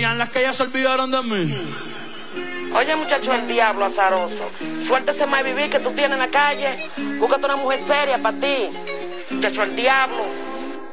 Allá las que ya se olvidaron de mí. Oye, muchacho, el diablo azaroso. Suéltese más vivir que tú tienes en la calle. Búscate una mujer seria para ti. Muchacho, el diablo.